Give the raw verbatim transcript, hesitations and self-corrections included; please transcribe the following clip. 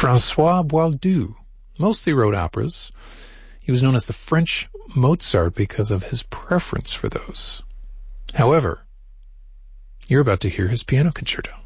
Francois Boieldieu mostly wrote operas. He was known as the French Mozart because of his preference for those. However, you're about to hear his piano concerto.